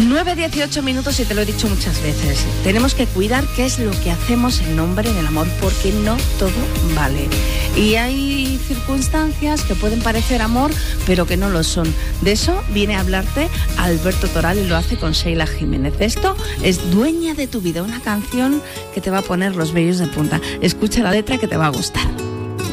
9:18 minutos y te lo he dicho muchas veces. Tenemos que cuidar qué es lo que hacemos en nombre del amor, porque no todo vale. Y hay circunstancias que pueden parecer amor, pero que no lo son. De eso viene a hablarte Alberto Toral y lo hace con Sheila Jiménez. Esto es Dueña de tu vida, una canción que te va a poner los vellos de punta. Escucha la letra que te va a gustar.